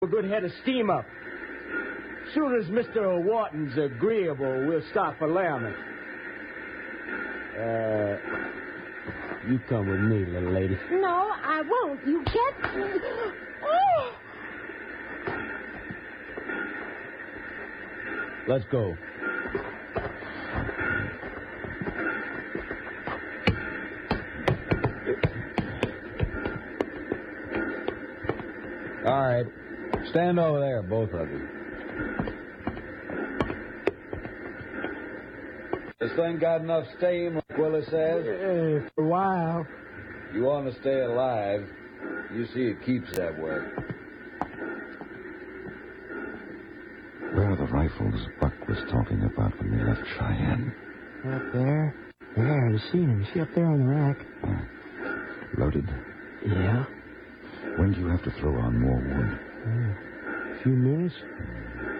a good head of steam up. Soon as Mr. Wharton's agreeable, we'll start for Laramie. You come with me, little lady. No, I won't. You get me. Oh! Let's go. All right. Stand over there, both of you. This thing got enough steam, like Willie says? For a while. You want to stay alive, you see it keeps that way. Where are the rifles Buck was talking about when we left Cheyenne? Up there? Yeah, I've seen him. See up there on the rack? Loaded? Yeah. When do you have to throw on more wood? A few minutes.